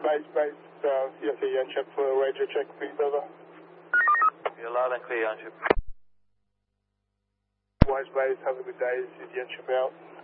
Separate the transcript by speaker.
Speaker 1: base, CSA Yanchep for radio check, please, over.
Speaker 2: You're loud and clear, Yanchep.
Speaker 1: Wise base, have a good day, this is Yanchep out.